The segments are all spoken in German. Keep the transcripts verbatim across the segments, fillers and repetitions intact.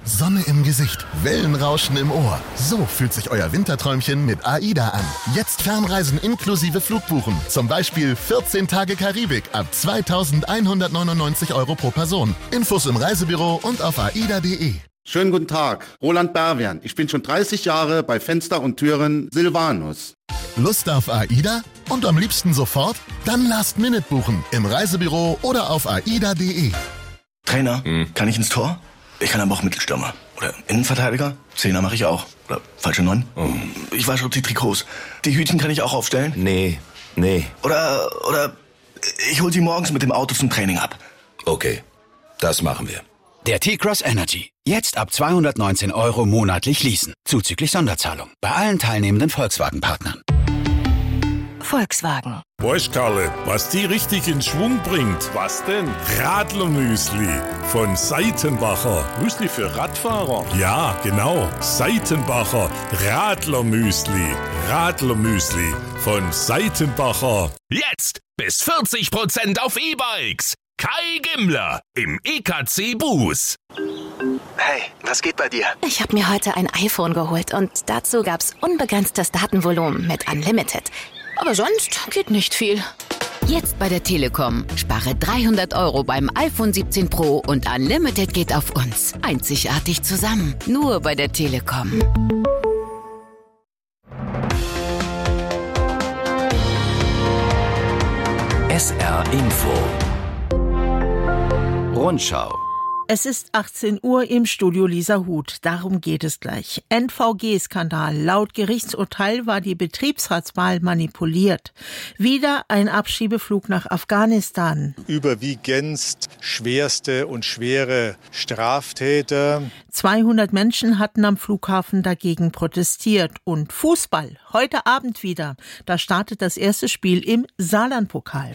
Sonne im Gesicht, Wellenrauschen im Ohr. So fühlt sich euer Winterträumchen mit AIDA an. Jetzt Fernreisen inklusive Flugbuchen. Zum Beispiel vierzehn Tage Karibik ab zweitausendeinhundertneunundneunzig Euro pro Person. Infos im Reisebüro und auf aida punkt de. Schönen guten Tag, Roland Berwian. Ich bin schon dreißig Jahre bei Fenster und Türen Silvanus. Lust auf AIDA? Und am liebsten sofort? Dann Last Minute buchen im Reisebüro oder auf aida punkt de. Trainer, hm. kann ich ins Tor? Ich kann aber auch Mittelstürmer. Oder Innenverteidiger? Zehner mache ich auch. Oder falsche Neun? Oh. Ich wasche auch die Trikots. Die Hütchen kann ich auch aufstellen? Nee, nee. Oder, oder ich hol sie morgens mit dem Auto zum Training ab. Okay, das machen wir. Der T-Cross Energy. Jetzt ab zweihundertneunzehn Euro monatlich leasen. Zuzüglich Sonderzahlung. Bei allen teilnehmenden Volkswagen-Partnern. Volkswagen. Weißt, Karle, was die richtig in Schwung bringt? Was denn? Radlermüsli von Seitenbacher. Müsli für Radfahrer? Ja, genau. Seitenbacher Radlermüsli. Radlermüsli von Seitenbacher. Jetzt bis vierzig Prozent auf E-Bikes. Kai Gimmler im E K C Bus. Hey, was geht bei dir? Ich habe mir heute ein iPhone geholt und dazu gab's unbegrenztes Datenvolumen mit Unlimited. Aber sonst geht nicht viel. Jetzt bei der Telekom. Spare dreihundert Euro beim iPhone siebzehn Pro und Unlimited geht auf uns. Einzigartig zusammen. Nur bei der Telekom. S R Info. Rundschau. Es ist achtzehn Uhr im Studio Lisa Huth. Darum geht es gleich. N V G-Skandal. Laut Gerichtsurteil war die Betriebsratswahl manipuliert. Wieder ein Abschiebeflug nach Afghanistan. Überwiegend schwerste und schwere Straftäter. zweihundert Menschen hatten am Flughafen dagegen protestiert. Und Fußball. Heute Abend wieder. Da startet das erste Spiel im Saarlandpokal.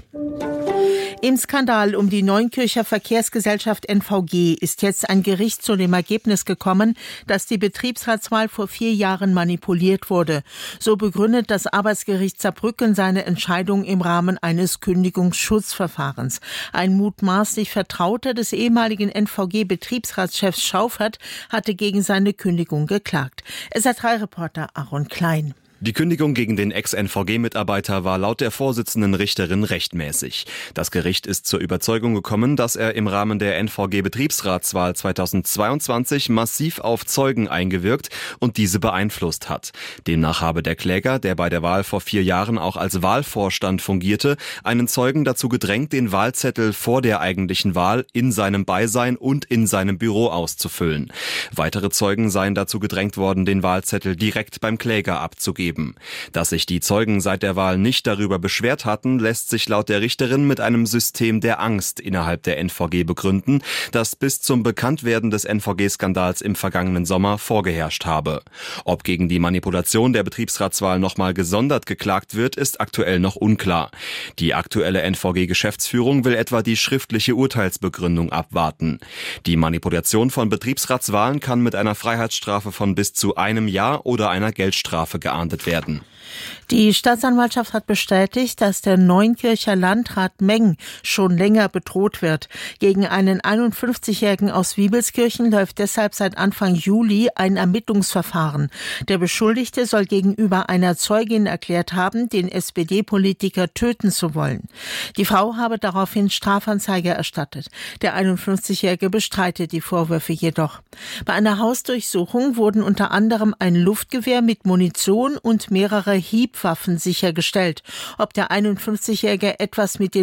Im Skandal um die Neunkircher Verkehrsgesellschaft N V G ist jetzt ein Gericht zu dem Ergebnis gekommen, dass die Betriebsratswahl vor vier Jahren manipuliert wurde. So begründet das Arbeitsgericht Saarbrücken seine Entscheidung im Rahmen eines Kündigungsschutzverfahrens. Ein mutmaßlich Vertrauter des ehemaligen N V G-Betriebsratschefs Schaufert hatte gegen seine Kündigung geklagt. S R drei Reporter Aaron Klein. Die Kündigung gegen den Ex-N V G-Mitarbeiter war laut der Vorsitzenden Richterin rechtmäßig. Das Gericht ist zur Überzeugung gekommen, dass er im Rahmen der N V G-Betriebsratswahl zweitausendzweiundzwanzig massiv auf Zeugen eingewirkt und diese beeinflusst hat. Demnach habe der Kläger, der bei der Wahl vor vier Jahren auch als Wahlvorstand fungierte, einen Zeugen dazu gedrängt, den Wahlzettel vor der eigentlichen Wahl in seinem Beisein und in seinem Büro auszufüllen. Weitere Zeugen seien dazu gedrängt worden, den Wahlzettel direkt beim Kläger abzugeben. Dass sich die Zeugen seit der Wahl nicht darüber beschwert hatten, lässt sich laut der Richterin mit einem System der Angst innerhalb der N V G begründen, das bis zum Bekanntwerden des N V G-Skandals im vergangenen Sommer vorgeherrscht habe. Ob gegen die Manipulation der Betriebsratswahl nochmal gesondert geklagt wird, ist aktuell noch unklar. Die aktuelle N V G-Geschäftsführung will etwa die schriftliche Urteilsbegründung abwarten. Die Manipulation von Betriebsratswahlen kann mit einer Freiheitsstrafe von bis zu einem Jahr oder einer Geldstrafe geahndet werden. Die Staatsanwaltschaft hat bestätigt, dass der Neunkircher Landrat Meng schon länger bedroht wird. Gegen einen einundfünfzigjährigen aus Wiebelskirchen läuft deshalb seit Anfang Juli ein Ermittlungsverfahren. Der Beschuldigte soll gegenüber einer Zeugin erklärt haben, den S P D-Politiker töten zu wollen. Die Frau habe daraufhin Strafanzeige erstattet. Der einundfünfzigjährige bestreitet die Vorwürfe jedoch. Bei einer Hausdurchsuchung wurden unter anderem ein Luftgewehr mit Munition und mehrere Hiebwaffen sichergestellt. Ob der einundfünfzigjährige etwas mit den